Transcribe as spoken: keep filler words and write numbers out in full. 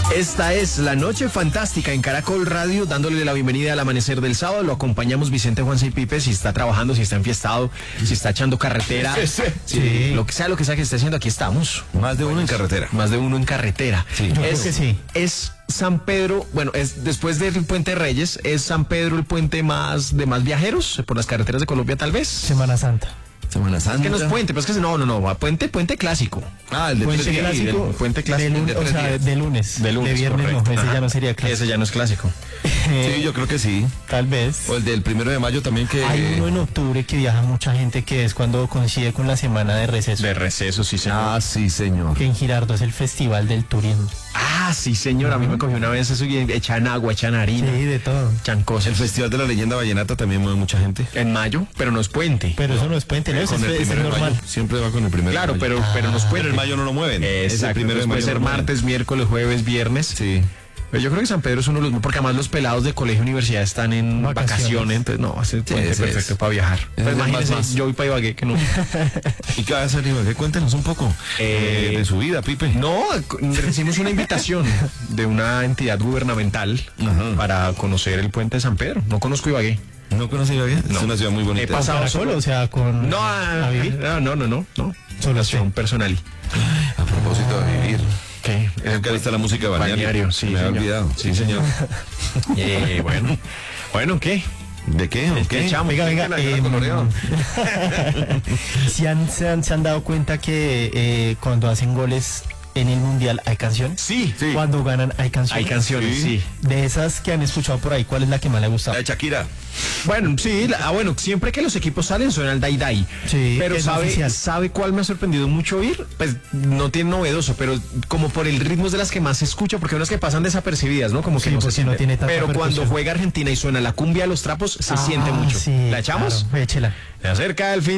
Esta es la noche fantástica en Caracol Radio, dándole la bienvenida al amanecer del sábado. Lo acompañamos Vicente, Juanse y Pipe, si está trabajando, si está enfiestado, si está echando carretera, Sí, sí. sí, lo que sea, lo que sea que esté haciendo, aquí estamos. Más de uno en carretera. Más de uno en carretera. Sí. Yo es, creo que sí. Es San Pedro, bueno, es después del Puente Reyes, ¿es San Pedro el puente más de más viajeros por las carreteras de Colombia, tal vez? Semana Santa. Semana Santa. Es que no es puente, pero es que no, no, no, puente, puente clásico. Ah, el de Puente tres días. clásico. del puente clásico. De, lun- de o tres sea, días. de lunes. De lunes, viernes correcto. no, ese Ajá. ya no sería clásico. Ese ya no es clásico. Sí, yo creo que sí. Tal vez. O el del primero de mayo también que... Hay uno en octubre que viaja mucha gente, que es cuando coincide con la semana de receso. De receso, sí, señor. Ah, sí, señor. Que en Girardot es el Festival del Turismo. Ah, sí, señor. A mí me cogió una vez eso y echan agua, echan harina, Sí, de todo. echan cosas. El Festival de la Leyenda Vallenata también mueve mucha gente. En mayo, pero no es puente. Pero eso no es puente, ¿no? Eso Con es, el es primero de normal. mayo. Siempre va con el primero Claro, de mayo. pero, pero no es puente. Pero el mayo no lo mueven. Es el Exacto. primero de Puede mayo. ser no lo mueven. martes, miércoles, jueves, viernes. Sí. Pero yo creo que San Pedro es uno de los... Porque además los pelados de colegio y universidad están en vacaciones. Vacaciones. Entonces, no, ese puente ese perfecto es. para viajar. Pero es el imagínense, más, más. yo voy para Ibagué, que no... ¿Y qué va a hacer Ibagué? Cuéntenos un poco Eh, eh, de su vida, Pipe. No, recibimos una invitación de una entidad gubernamental Ajá. para conocer el puente de San Pedro. No conozco Ibagué. ¿No conoce Ibagué? No. Es una ciudad muy bonita. He pasado Caracol, solo- o sea, con... No, ¿A vivir? no, no, no, no, no. Solo Solo usted. personal. A propósito de vivir. ¿Qué? Es que ahí está la música de balneario. Balneario, sí, Me había señor. olvidado. Sí, señor. Eh, bueno. Bueno, ¿qué? ¿De qué? ¿O qué? Echamos. Venga, venga, La- la eh, coloreo. ¿Sí han, se, han, se han dado cuenta que eh, cuando hacen goles en el Mundial hay canciones? Sí, Sí. Cuando ganan hay canciones. hay canciones, Sí. sí. De esas que han escuchado por ahí, ¿cuál es la que más le ha gustado? La de Shakira. Bueno, sí, la- ah, bueno, siempre que los equipos salen suena el Dai Dai. Sí, pero es sabe, oficial. ¿sabe cuál me ha sorprendido mucho oír? Pues no tiene novedoso, pero como por el ritmo es de las que más se escucha, porque hay unas que pasan desapercibidas, ¿no? Como que Sí, no se porque siente. no tiene tanta Pero cuando percusión. juega Argentina y suena la cumbia de los trapos, se Ah, siente mucho. sí, ¿La echamos? claro, échela. Se acerca el fin